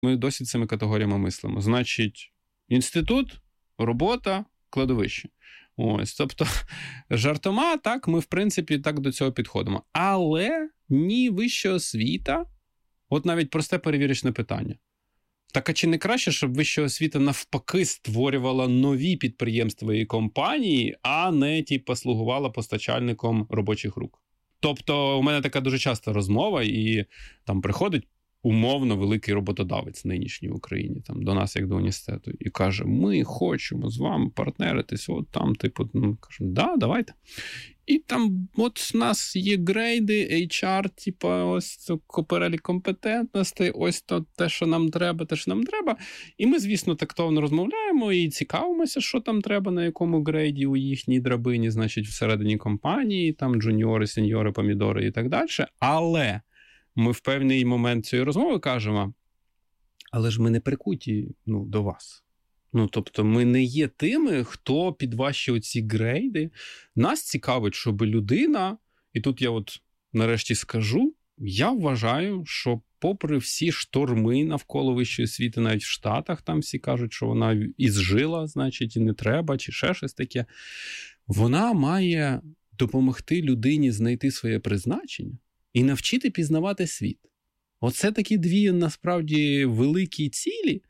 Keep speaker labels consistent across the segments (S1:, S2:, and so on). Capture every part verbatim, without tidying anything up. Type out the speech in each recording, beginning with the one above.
S1: Ми досі цими категоріями мислимо. Значить, інститут, робота, кладовище. Ось, тобто, жартома, так, ми, в принципі, так до цього підходимо. Але ні вища освіта, от навіть просте перевірочне питання. Так, а чи не краще, щоб вища освіта навпаки створювала нові підприємства і компанії, а не, типу, слугувала постачальником робочих рук? Тобто, у мене така дуже часта розмова, і там приходить умовно великий роботодавець нинішній в Україні, там, до нас, як до університету, і каже, ми хочемо з вами партнеритись, от там, типу, ну, кажемо, да, давайте. І там, от у нас є грейди, ейч ар, типу, ось перелік компетентностей, ось то те, що нам треба, те, що нам треба. І ми, звісно, тактовно розмовляємо і цікавимося, що там треба, на якому грейді у їхній драбині, значить, всередині компанії, там джуніори, сеньори, помідори і так далі. Але ми в певний момент цієї розмови кажемо, але ж ми не прикуті, ну, до вас. Ну, тобто, ми не є тими, хто під ваші оці грейди. Нас цікавить, щоб людина, і тут я от нарешті скажу, я вважаю, що попри всі шторми навколо вищої освіти, навіть в Штатах, там всі кажуть, що вона ізжила, значить, і не треба, чи ще щось таке, вона має допомогти людині знайти своє призначення і навчити пізнавати світ. Оце такі дві, насправді, великі цілі.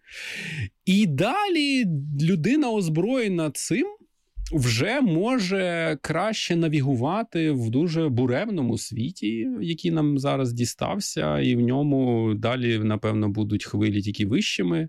S1: І далі людина, озброєна цим, вже може краще навігувати в дуже буревному світі, який нам зараз дістався, і в ньому далі, напевно, будуть хвилі тільки вищими.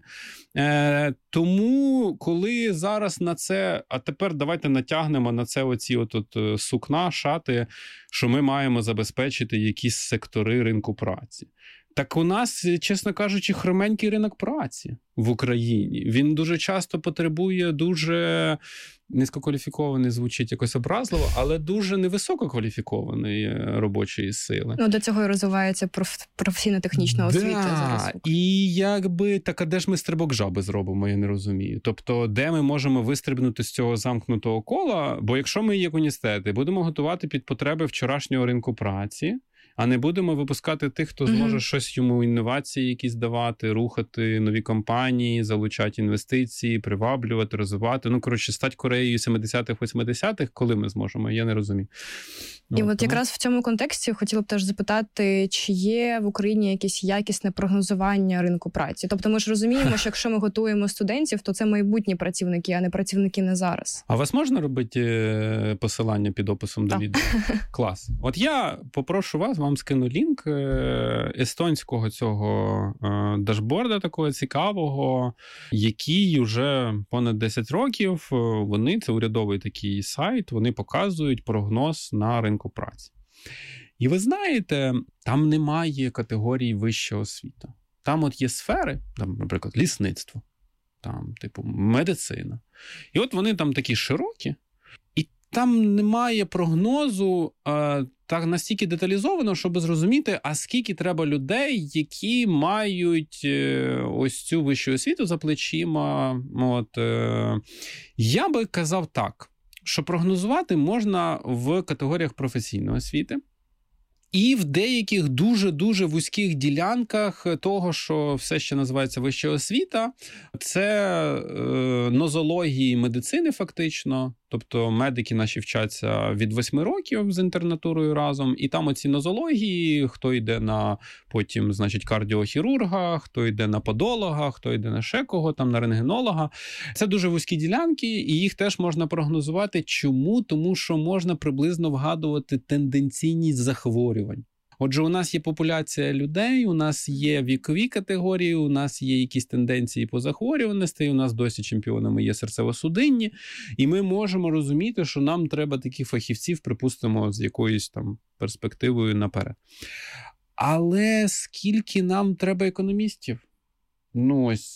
S1: Е, тому, коли зараз на це, а тепер давайте натягнемо на це оці от, от сукна, шати, що ми маємо забезпечити якісь сектори ринку праці. Так у нас, чесно кажучи, хроменький ринок праці в Україні. Він дуже часто потребує дуже низькокваліфікований, звучить якось образливо, але дуже невисококваліфікованої робочої сили.
S2: Ну, до цього і розвивається проф... професійно-технічна освіта.
S1: Да.
S2: Зараз.
S1: І якби, так а де ж ми стрибок жаби зробимо, я не розумію. Тобто, де ми можемо вистрибнути з цього замкнутого кола? Бо якщо ми, як університети, будемо готувати під потреби вчорашнього ринку праці, а не будемо випускати тих, хто зможе mm-hmm. щось йому, інновації якісь давати, рухати нові компанії, залучати інвестиції, приваблювати, розвивати. Ну, коротше, стати Кореєю сімдесятих, восьмидесятих, коли ми зможемо, я не розумію. Ну,
S2: І
S1: тому...
S2: от якраз в цьому контексті хотіла б теж запитати, чи є в Україні якесь якісне прогнозування ринку праці? Тобто ми ж розуміємо, що якщо ми готуємо студентів, то це майбутні працівники, а не працівники на зараз.
S1: А вас можна робити посилання під описом до відео? Клас. От я попрошу вас, вам скину лінк естонського цього дашборда такого цікавого, який вже понад десять років, вони, це урядовий такий сайт, вони показують прогноз на ринку праці. І ви знаєте, там немає категорії вища освіта. Там от є сфери, там, наприклад, лісництво, там, типу, медицина. І от вони там такі широкі, і там немає прогнозу е, так настільки деталізовано, щоб зрозуміти, а скільки треба людей, які мають е, ось цю вищу освіту за плечима. От, е, я би казав так, що прогнозувати можна в категоріях професійної освіти і в деяких дуже-дуже вузьких ділянках того, що все ще називається вища освіта. Це е, нозології медицини фактично, тобто медики наші вчаться від восьми років з інтернатурою разом, і там оці нозології, хто йде на потім, значить, кардіохірурга, хто йде на подолога, хто йде на ще кого, там на рентгенолога. Це дуже вузькі ділянки, і їх теж можна прогнозувати. Чому? Тому що можна приблизно вгадувати тенденційність захворювань. Отже, у нас є популяція людей, у нас є вікові категорії, у нас є якісь тенденції по захворюваності, у нас досі чемпіонами є серцево-судинні, і ми можемо розуміти, що нам треба таких фахівців, припустимо, з якоюсь там перспективою наперед. Але скільки нам треба економістів? Ну ось,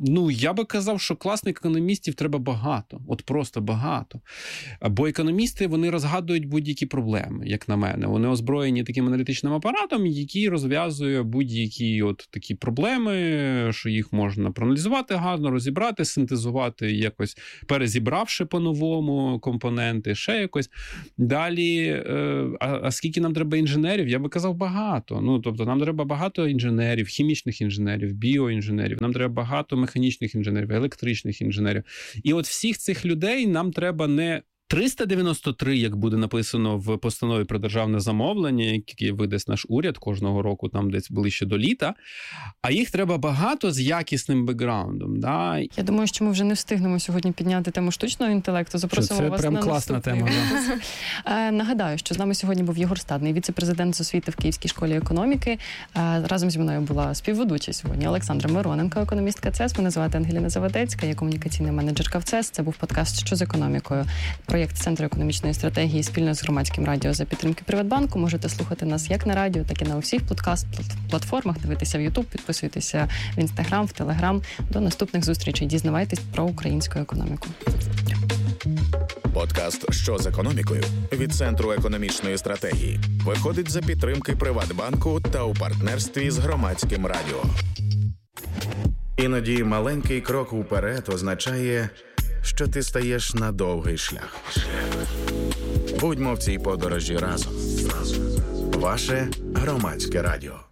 S1: Ну, я би казав, що класних економістів треба багато. От просто багато. Бо економісти, вони розгадують будь-які проблеми, як на мене. Вони озброєні таким аналітичним апаратом, який розв'язує будь-які от такі проблеми, що їх можна проаналізувати гарно, розібрати, синтезувати якось, перезібравши по-новому компоненти, ще якось. Далі, а, а скільки нам треба інженерів? Я би казав, багато. Ну, тобто, нам треба багато інженерів, хімічних інженерів, біоінженерів, нам треба багато механічних інженерів, електричних інженерів. І от всіх цих людей нам треба не триста дев'яносто три, як буде написано в постанові про державне замовлення, які видасть наш уряд кожного року, там десь ближче до літа, а їх треба багато з якісним бекграундом. Да?
S3: Я думаю, що ми вже не встигнемо сьогодні підняти тему штучного інтелекту. Запросимо
S1: це
S3: вас
S1: прям
S3: на
S1: класна тема.
S3: Да. Нагадаю, що з нами сьогодні був Єгор Стадний, віце-президент з освіти в Київській школі економіки. Разом зі мною була співведуча сьогодні Олександра Мироненко, економістка ЦЕС. Мене звати Ангеліна Завадецька, я комунікаційна менеджерка в ЦЕС. Це був подкаст «Що з економікою?» Проєкт Центру економічної стратегії спільно з громадським радіо за підтримки Приватбанку. Можете слухати нас як на радіо, так і на усіх подкаст-платформах, дивитися в Ютуб, підписуйтеся в Інстаграм, в Телеграм. До наступних зустрічей. Дізнавайтесь про українську економіку.
S4: Подкаст «Що з економікою?» від Центру економічної стратегії виходить за підтримки Приватбанку та у партнерстві з громадським радіо. Іноді маленький крок уперед означає, що ти стаєш на довгий шлях. Будьмо в цій подорожі разом. Ваше громадське радіо.